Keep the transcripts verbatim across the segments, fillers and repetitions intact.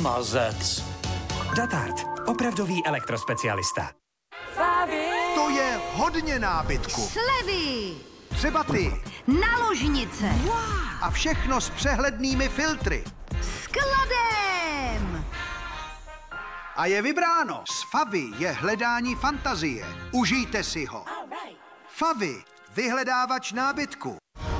mazec. Datart. Opravdový elektrospecialista. To je hodně nábytku. Slevy! Třeba ty. Naložnice! A všechno s přehlednými filtry. Skladem! A je vybráno. S Favy je hledání fantazie. Užijte si ho. Favy, vyhledávač nábytku.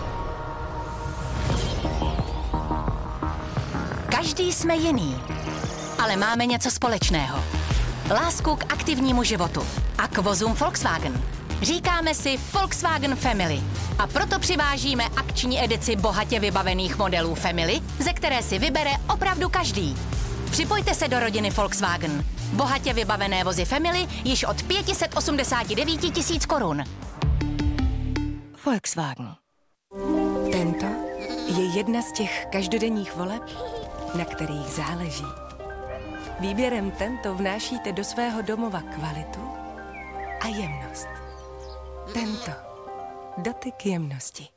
Každý jsme jiný, ale máme něco společného. Lásku k aktivnímu životu a k vozům Volkswagen. Říkáme si Volkswagen Family a proto přivážíme akční edici bohatě vybavených modelů Family, ze které si vybere opravdu každý. Připojte se do rodiny Volkswagen. Bohatě vybavené vozy Family již od pět set osmdesát devět tisíc korun. Volkswagen. Tento je jedna z těch každodenních voleb, na kterých záleží. Výběrem Tento vnášíte do svého domova kvalitu a jemnost. Tento. Dotyk jemnosti.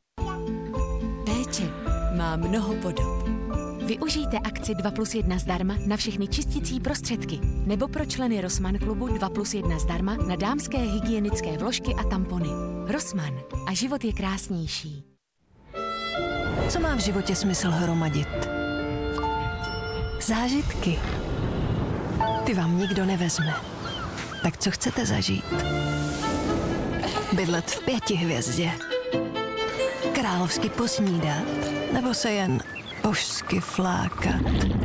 Péče má mnoho podob. Využijte akci dva plus jedna zdarma na všechny čisticí prostředky nebo pro členy Rossmann klubu dva plus jedna zdarma na dámské hygienické vložky a tampony. Rossmann. A život je krásnější. Co má v životě smysl hromadit? Zážitky. Ty vám nikdo nevezme. Tak co chcete zažít? Bydlet v pěti hvězdě? Královsky posnídat? Nebo se jen božsky flákat?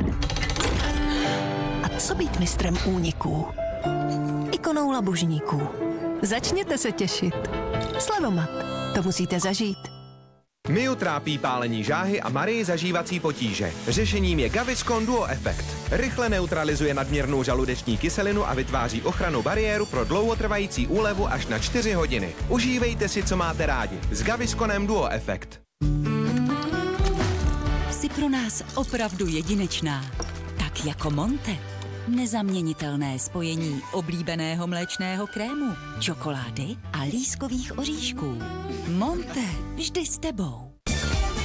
A co být mistrem úniků? Ikonou labužníků. Začněte se těšit. Slevomat. To musíte zažít. Miu trápí pálení žáhy a Marii zažívací potíže. Řešením je Gaviscon Duo Effect. Rychle neutralizuje nadměrnou žaludeční kyselinu a vytváří ochrannou bariéru pro dlouhotrvající úlevu až na čtyři hodiny. Užívejte si, co máte rádi. S Gavisconem Duo Effect. Jsi pro nás opravdu jedinečná. Tak jako Monte. Nezaměnitelné spojení oblíbeného mléčného krému, čokolády a lískových oříšků. Monte, vždy s tebou.